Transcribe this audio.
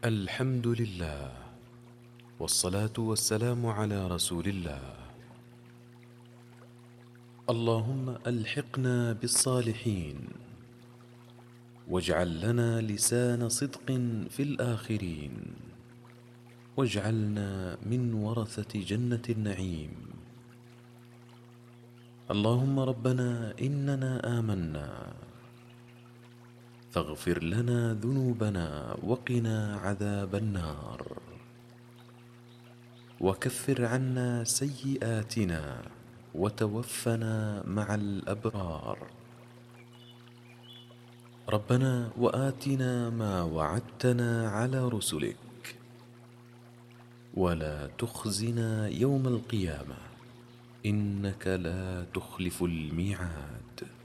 الحمد لله، والصلاة والسلام على رسول الله. اللهم ألحقنا بالصالحين، واجعل لنا لسان صدق في الآخرين، واجعلنا من ورثة جنة النعيم. اللهم ربنا إننا آمنا فاغفر لنا ذنوبنا وقنا عذاب النار، وكفر عنا سيئاتنا وتوفنا مع الأبرار. ربنا وآتنا ما وعدتنا على رسلك، ولا تخزنا يوم القيامة، إنك لا تخلف الميعاد.